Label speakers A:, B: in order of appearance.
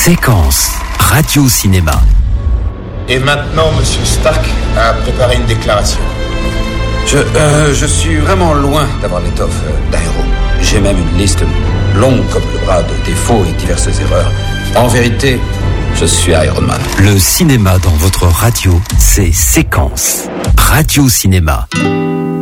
A: Séquence radio-cinéma.
B: Et maintenant, Monsieur Stark a préparé une déclaration.
C: Je suis vraiment loin d'avoir l'étoffe d'un héros. J'ai même une liste longue comme le bras de défauts et diverses erreurs. En vérité, je suis Iron Man.
A: Le cinéma dans votre radio, c'est Séquence radio-cinéma.